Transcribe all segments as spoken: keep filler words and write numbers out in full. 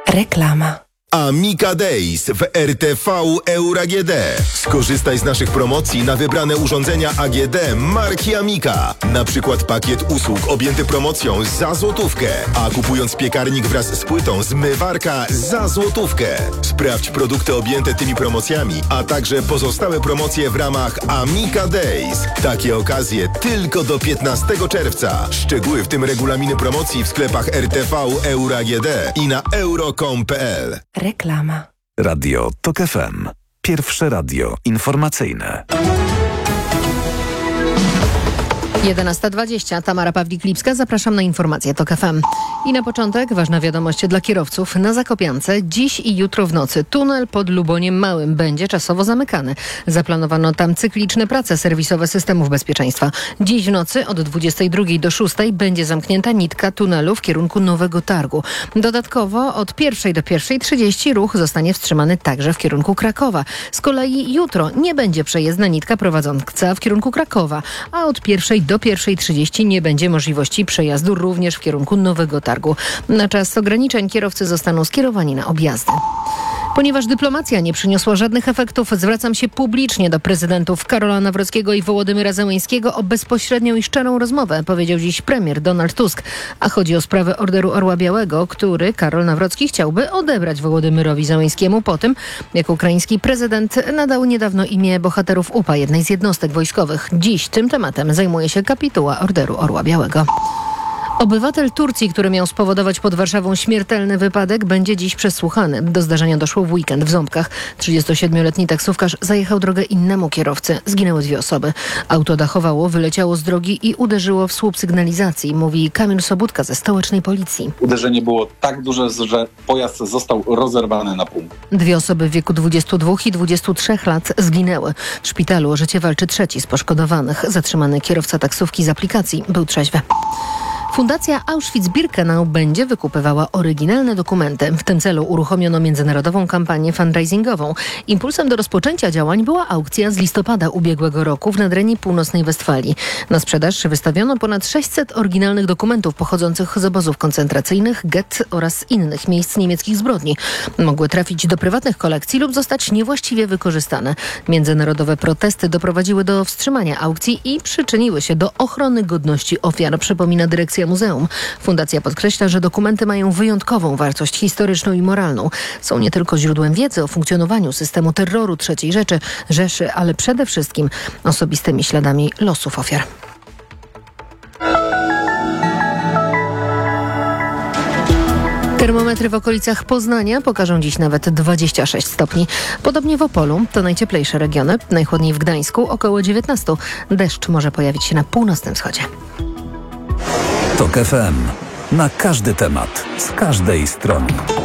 Reklama. Amica Days w R T V Euro A G D. Skorzystaj z naszych promocji na wybrane urządzenia A G D marki Amica. Na przykład pakiet usług objęty promocją za złotówkę, a kupując piekarnik wraz z płytą zmywarka za złotówkę. Sprawdź produkty objęte tymi promocjami, a także pozostałe promocje w ramach Amica Days. Takie okazje tylko do piętnastego czerwca. Szczegóły, w tym regulaminy promocji w sklepach R T V Euro A G D i na euro kropka com kropka p l. Reklama. Radio TOK F M. Pierwsze radio informacyjne. jedenasta dwadzieścia. Tamara Pawlik-Lipska. Zapraszam na informacje TOK F M. I na początek ważna wiadomość dla kierowców. Na Zakopiance dziś i jutro w nocy tunel pod Luboniem Małym będzie czasowo zamykany. Zaplanowano tam cykliczne prace serwisowe systemów bezpieczeństwa. Dziś w nocy od dwudziestej drugiej do szóstej będzie zamknięta nitka tunelu w kierunku Nowego Targu. Dodatkowo od pierwszej do pierwszej trzydzieści ruch zostanie wstrzymany także w kierunku Krakowa. Z kolei jutro nie będzie przejezdna nitka prowadząca w kierunku Krakowa, a od pierwszej do pierwszej trzydzieści nie będzie możliwości przejazdu również w kierunku Nowego Targu. Na czas ograniczeń kierowcy zostaną skierowani na objazdy. Ponieważ dyplomacja nie przyniosła żadnych efektów, zwracam się publicznie do prezydentów Karola Nawrockiego i Wołodymyra Zełenskiego o bezpośrednią i szczerą rozmowę, powiedział dziś premier Donald Tusk. A chodzi o sprawę Orderu Orła Białego, który Karol Nawrocki chciałby odebrać Wołodymyrowi Zełenskiemu po tym, jak ukraiński prezydent nadał niedawno imię bohaterów U P A, jednej z jednostek wojskowych. Dziś tym tematem zajmuje się kapituła Orderu Orła Białego. Obywatel Turcji, który miał spowodować pod Warszawą śmiertelny wypadek, będzie dziś przesłuchany. Do zdarzenia doszło w weekend w Ząbkach. trzydziestosiedmioletni taksówkarz zajechał drogę innemu kierowcy. Zginęły dwie osoby. Auto dachowało, wyleciało z drogi i uderzyło w słup sygnalizacji, mówi Kamil Sobudka ze stołecznej policji. Uderzenie było tak duże, że pojazd został rozerwany na pół. Dwie osoby w wieku dwudziestu dwóch i dwudziestu trzech lat zginęły. W szpitalu o życie walczy trzeci z poszkodowanych. Zatrzymany kierowca taksówki z aplikacji był trzeźwy. Fundacja Auschwitz-Birkenau będzie wykupywała oryginalne dokumenty. W tym celu uruchomiono międzynarodową kampanię fundraisingową. Impulsem do rozpoczęcia działań była aukcja z listopada ubiegłego roku w Nadrenii Północnej Westfalii. Na sprzedaż wystawiono ponad sześćset oryginalnych dokumentów pochodzących z obozów koncentracyjnych, gett oraz innych miejsc niemieckich zbrodni. Mogły trafić do prywatnych kolekcji lub zostać niewłaściwie wykorzystane. Międzynarodowe protesty doprowadziły do wstrzymania aukcji i przyczyniły się do ochrony godności ofiar, przypomina dyrekcja muzeum. Fundacja podkreśla, że dokumenty mają wyjątkową wartość historyczną i moralną. Są nie tylko źródłem wiedzy o funkcjonowaniu systemu terroru trzeciej Rzeczy, Rzeszy, ale przede wszystkim osobistymi śladami losów ofiar. Termometry w okolicach Poznania pokażą dziś nawet dwadzieścia sześć stopni. Podobnie w Opolu, to najcieplejsze regiony. Najchłodniej w Gdańsku około dziewiętnaście. Deszcz może pojawić się na północnym wschodzie. TOK F M. Na każdy temat, z każdej strony.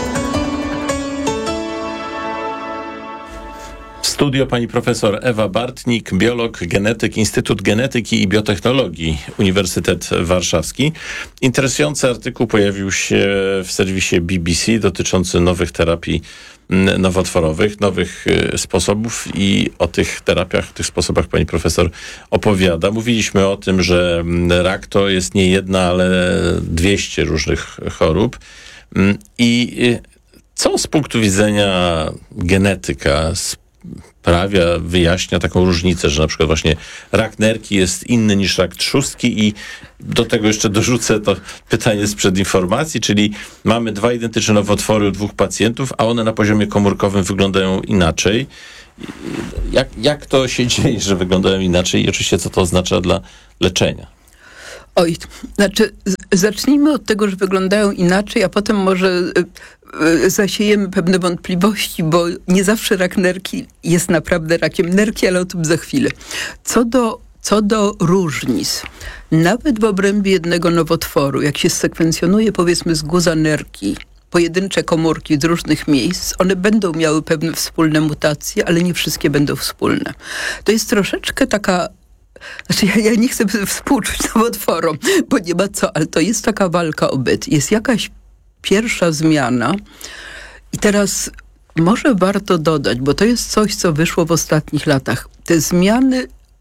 W studio pani profesor Ewa Bartnik, biolog, genetyk, Instytut Genetyki i Biotechnologii, Uniwersytet Warszawski. Interesujący artykuł pojawił się w serwisie B B C dotyczący nowych terapii nowotworowych, nowych sposobów i o tych terapiach, tych sposobach pani profesor opowiada. Mówiliśmy o tym, że rak to jest nie jedna, ale dwieście różnych chorób. I co z punktu widzenia genetyka sprawia, wyjaśnia taką różnicę, że na przykład właśnie rak nerki jest inny niż rak trzustki i do tego jeszcze dorzucę to pytanie sprzed informacji, czyli mamy dwa identyczne nowotwory u dwóch pacjentów, a one na poziomie komórkowym wyglądają inaczej. Jak, jak to się dzieje, że wyglądają inaczej i oczywiście co to oznacza dla leczenia? Oj, znaczy zacznijmy od tego, że wyglądają inaczej, a potem może zasiejemy pewne wątpliwości, bo nie zawsze rak nerki jest naprawdę rakiem nerki, ale o tym za chwilę. Co do, co do różnic, nawet w obrębie jednego nowotworu, jak się sekwencjonuje powiedzmy z guza nerki, pojedyncze komórki z różnych miejsc, one będą miały pewne wspólne mutacje, ale nie wszystkie będą wspólne. To jest troszeczkę taka Znaczy ja, ja nie chcę współczuć nowotworom, bo nie ma co, ale to jest taka walka o byt. Jest jakaś pierwsza zmiana i teraz może warto dodać, bo to jest coś, co wyszło w ostatnich latach. Te zmiany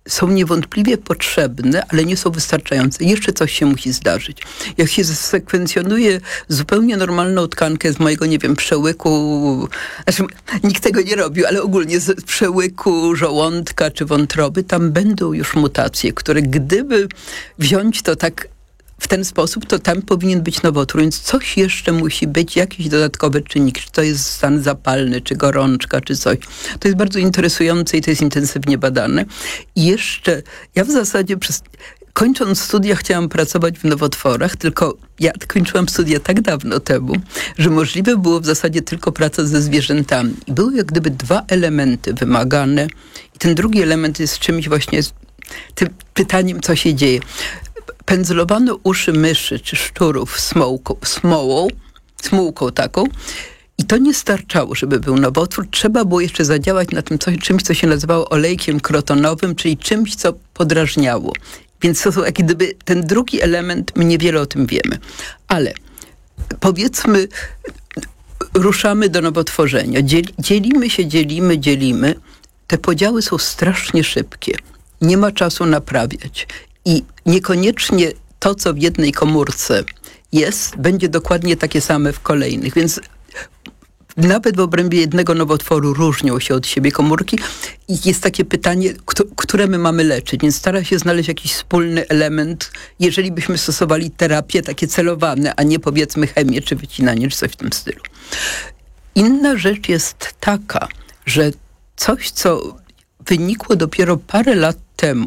są niewątpliwie potrzebne, ale nie są wystarczające. Jeszcze coś się musi zdarzyć. Jak się sekwencjonuje zupełnie normalną tkankę z mojego, nie wiem, przełyku, znaczy nikt tego nie robił, ale ogólnie z przełyku żołądka czy wątroby, tam będą już mutacje, które gdyby wziąć to tak w ten sposób, to tam powinien być nowotwór, więc coś jeszcze musi być, jakiś dodatkowy czynnik, czy to jest stan zapalny, czy gorączka, czy coś. To jest bardzo interesujące i to jest intensywnie badane. I jeszcze, ja w zasadzie przez, kończąc studia chciałam pracować w nowotworach, tylko ja kończyłam studia tak dawno temu, że możliwe było w zasadzie tylko praca ze zwierzętami. I były jak gdyby dwa elementy wymagane i ten drugi element jest czymś właśnie, tym pytaniem, co się dzieje. Pędzlowano uszy myszy czy szczurów smołką, smołą, smułką taką i to nie starczało, żeby był nowotwór. Trzeba było jeszcze zadziałać na tym coś, czymś, co się nazywało olejkiem krotonowym, czyli czymś, co podrażniało. Więc to są jak gdyby ten drugi element, my niewiele o tym wiemy. Ale powiedzmy, ruszamy do nowotworzenia. Dzieli, dzielimy się, dzielimy, dzielimy. Te podziały są strasznie szybkie. Nie ma czasu naprawiać. I niekoniecznie to, co w jednej komórce jest, będzie dokładnie takie same w kolejnych. Więc nawet w obrębie jednego nowotworu różnią się od siebie komórki i jest takie pytanie, które my mamy leczyć. Więc stara się znaleźć jakiś wspólny element, jeżeli byśmy stosowali terapie takie celowane, a nie powiedzmy chemię, czy wycinanie, czy coś w tym stylu. Inna rzecz jest taka, że coś, co wynikło dopiero parę lat temu,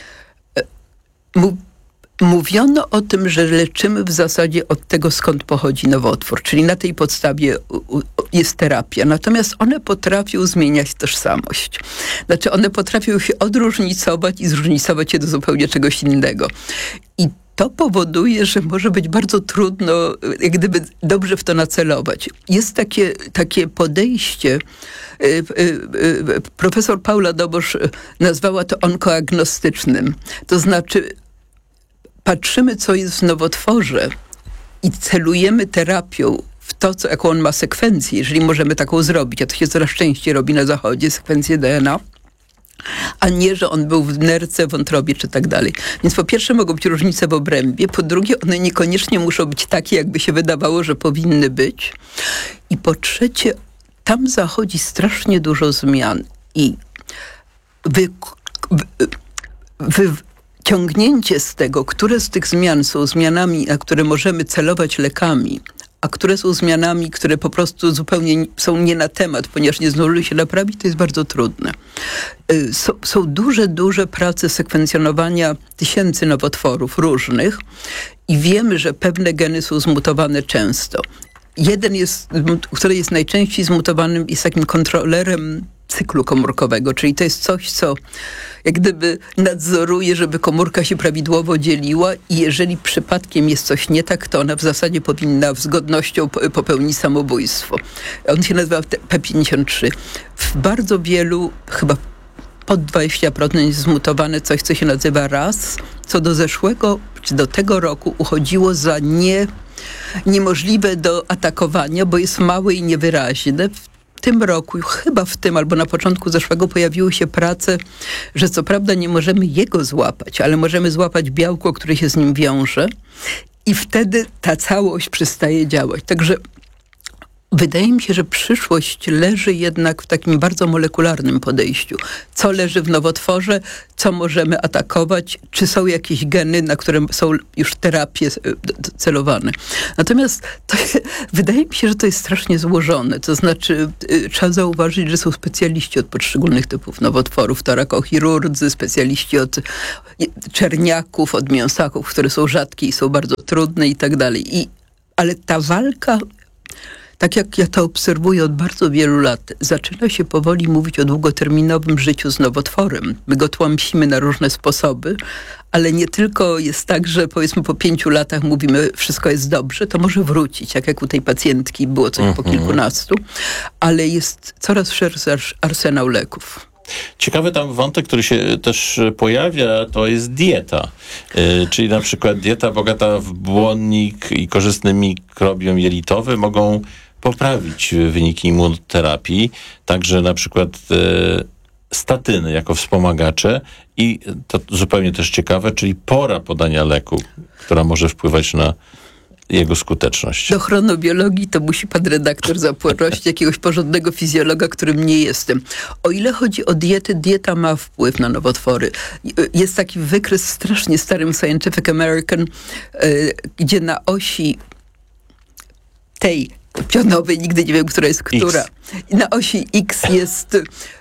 mówiono o tym, że leczymy w zasadzie od tego, skąd pochodzi nowotwór, czyli na tej podstawie jest terapia. Natomiast one potrafią zmieniać tożsamość. Znaczy one potrafią się odróżnicować i zróżnicować się do zupełnie czegoś innego. I to powoduje, że może być bardzo trudno, jak gdyby dobrze w to nacelować. Jest takie, takie podejście, profesor Paula Dobosz nazwała to onkoagnostycznym. To znaczy patrzymy, co jest w nowotworze i celujemy terapią w to, co, jaką on ma sekwencję, jeżeli możemy taką zrobić. A to się coraz częściej robi na zachodzie, sekwencję D N A. A nie, że on był w nerce, wątrobie czy tak dalej. Więc po pierwsze mogą być różnice w obrębie, po drugie one niekoniecznie muszą być takie, jakby się wydawało, że powinny być. I po trzecie, tam zachodzi strasznie dużo zmian i wy, wy, wyciągnięcie z tego, które z tych zmian są zmianami, na które możemy celować lekami, a które są zmianami, które po prostu zupełnie są nie na temat, ponieważ nie zdążyły się naprawić, to jest bardzo trudne. Są, są duże, duże prace sekwencjonowania tysięcy nowotworów różnych i wiemy, że pewne geny są zmutowane często. Jeden jest, który jest najczęściej zmutowanym, jest takim kontrolerem cyklu komórkowego, czyli to jest coś, co jak gdyby nadzoruje, żeby komórka się prawidłowo dzieliła i jeżeli przypadkiem jest coś nie tak, to ona w zasadzie powinna z godnością popełnić samobójstwo. On się nazywa P pięćdziesiąt trzy. W bardzo wielu, chyba pod dwadzieścia procent jest zmutowane coś, co się nazywa R A S, co do zeszłego, czy do tego roku uchodziło za nie, niemożliwe do atakowania, bo jest małe i niewyraźne. W tym roku, chyba w tym albo na początku zeszłego pojawiły się prace, że co prawda nie możemy jego złapać, ale możemy złapać białko, które się z nim wiąże i wtedy ta całość przestaje działać. Także wydaje mi się, że przyszłość leży jednak w takim bardzo molekularnym podejściu. Co leży w nowotworze, co możemy atakować, czy są jakieś geny, na które są już terapie celowane. Natomiast to, wydaje mi się, że to jest strasznie złożone. To znaczy y, trzeba zauważyć, że są specjaliści od poszczególnych typów nowotworów, torakochirurdzy, specjaliści od czerniaków, od mięsaków, które są rzadkie i są bardzo trudne i tak dalej. I, ale ta walka, tak jak ja to obserwuję od bardzo wielu lat, zaczyna się powoli mówić o długoterminowym życiu z nowotworem. My go tłamsimy na różne sposoby, ale nie tylko jest tak, że powiedzmy po pięciu latach mówimy, wszystko jest dobrze, to może wrócić, jak, jak u tej pacjentki było coś po kilkunastu, ale jest coraz szerszy arsenał leków. Ciekawy tam wątek, który się też pojawia, to jest dieta. Yy, czyli na przykład dieta bogata w błonnik i korzystny mikrobiom jelitowy mogą poprawić wyniki immunoterapii. Także na przykład yy, statyny jako wspomagacze i to zupełnie też ciekawe, czyli pora podania leku, która może wpływać na jego skuteczność. Do chronobiologii to musi pan redaktor zaprosić jakiegoś porządnego fizjologa, którym nie jestem. O ile chodzi o diety, dieta ma wpływ na nowotwory. Jest taki wykres w strasznie starym Scientific American, gdzie na osi tej pionowej, nigdy nie wiem, która jest która, X. na osi X jest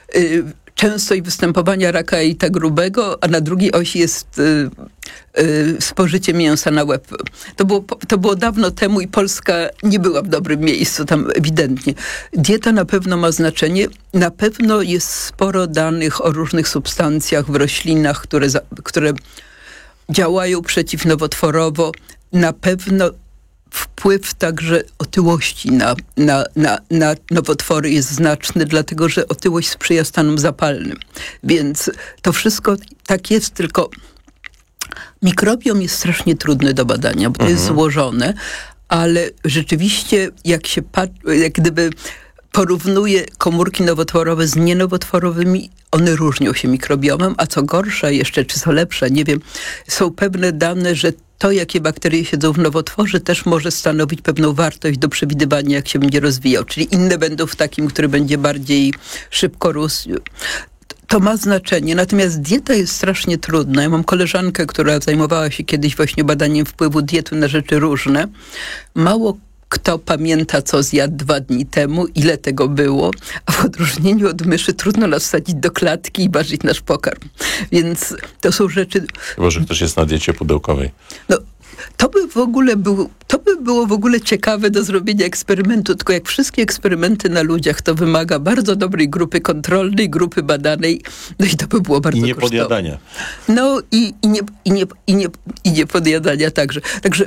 częstość występowania raka jelita grubego, a na drugiej osi jest y, y, spożycie mięsa na łeb. To było, to było dawno temu i Polska nie była w dobrym miejscu tam ewidentnie. Dieta na pewno ma znaczenie. Na pewno jest sporo danych o różnych substancjach w roślinach, które, za, które działają przeciwnowotworowo. Na pewno wpływ także otyłości na, na, na, na nowotwory jest znaczny, dlatego że otyłość sprzyja stanom zapalnym. Więc to wszystko tak jest, tylko mikrobiom jest strasznie trudny do badania, bo to mhm. jest złożone, ale rzeczywiście jak się patrzy, jak gdyby porównuje komórki nowotworowe z nienowotworowymi, one różnią się mikrobiomem, a co gorsza jeszcze, czy co lepsze, nie wiem, są pewne dane, że to, jakie bakterie siedzą w nowotworze, też może stanowić pewną wartość do przewidywania, jak się będzie rozwijał. Czyli inne będą w takim, który będzie bardziej szybko rósł. To ma znaczenie. Natomiast dieta jest strasznie trudna. Ja mam koleżankę, która zajmowała się kiedyś właśnie badaniem wpływu diety na rzeczy różne. Mało kto pamięta, co zjadł dwa dni temu, ile tego było, a w odróżnieniu od myszy trudno nas wsadzić do klatki i ważyć nasz pokarm. Więc to są rzeczy... Chyba, że ktoś jest na diecie pudełkowej. No, to by w ogóle był, to by było w ogóle ciekawe do zrobienia eksperymentu, tylko jak wszystkie eksperymenty na ludziach, to wymaga bardzo dobrej grupy kontrolnej, grupy badanej, no i to by było bardzo I nie kosztowne. podjadania. No i, i, nie, i, nie, i, nie, i nie podjadania także. Także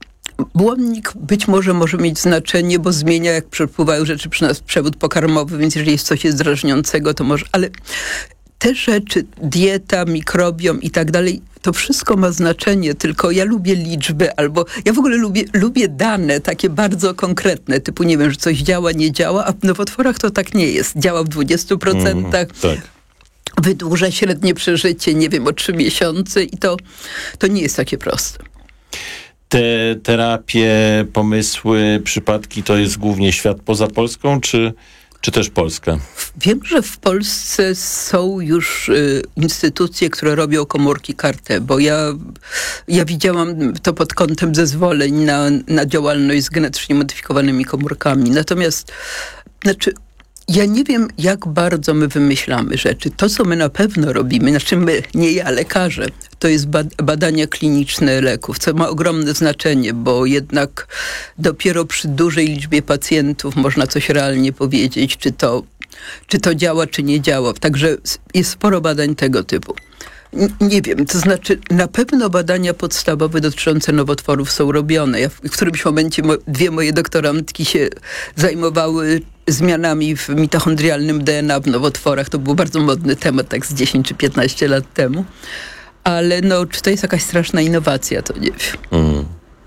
błonnik być może może mieć znaczenie, bo zmienia, jak przepływają rzeczy przy nas przewód pokarmowy, więc jeżeli jest coś jest drażniącego, to może... Ale te rzeczy, dieta, mikrobiom i tak dalej, to wszystko ma znaczenie, tylko ja lubię liczby, albo ja w ogóle lubię, lubię dane takie bardzo konkretne, typu nie wiem, że coś działa, nie działa, a w nowotworach to tak nie jest. Działa w dwudziestu procentach. Mm, tak. Wydłuża średnie przeżycie, nie wiem, o trzy miesiące i to, to nie jest takie proste. Te terapie, pomysły, przypadki to jest głównie świat poza Polską, czy, czy też Polska? Wiem, że w Polsce są już y, instytucje, które robią komórki C A R T, bo ja, ja widziałam to pod kątem zezwoleń na, na działalność z genetycznie modyfikowanymi komórkami. Natomiast, znaczy, ja nie wiem, jak bardzo my wymyślamy rzeczy. To, co my na pewno robimy, znaczy my, nie ja, lekarze, to jest bad- badania kliniczne leków, co ma ogromne znaczenie, bo jednak dopiero przy dużej liczbie pacjentów można coś realnie powiedzieć, czy to, czy to działa, czy nie działa. Także jest sporo badań tego typu. Nie wiem, to znaczy na pewno badania podstawowe dotyczące nowotworów są robione. Ja w, w którymś momencie mo, dwie moje doktorantki się zajmowały zmianami w mitochondrialnym D N A w nowotworach. To był bardzo modny temat, tak z dziesięć czy piętnaście lat temu. Ale no, czy to jest jakaś straszna innowacja, to nie wiem. Mm.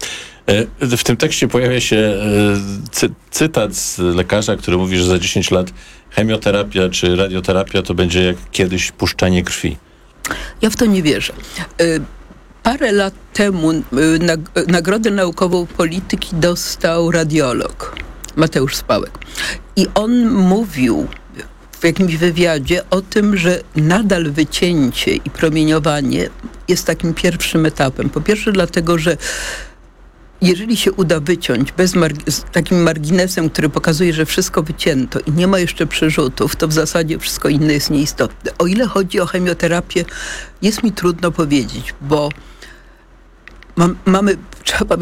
W tym tekście pojawia się cy- cytat z lekarza, który mówi, że za dziesięć lat chemioterapia czy radioterapia to będzie jak kiedyś puszczanie krwi. Ja w to nie wierzę. Parę lat temu Nagrodę Naukową Polityki dostał radiolog Mateusz Spałek. I on mówił w jakimś wywiadzie o tym, że nadal wycięcie i promieniowanie jest takim pierwszym etapem. Po pierwsze dlatego, że jeżeli się uda wyciąć bez mar- z takim marginesem, który pokazuje, że wszystko wycięto i nie ma jeszcze przerzutów, to w zasadzie wszystko inne jest nieistotne. O ile chodzi o chemioterapię, jest mi trudno powiedzieć, bo mam, mamy, trzeba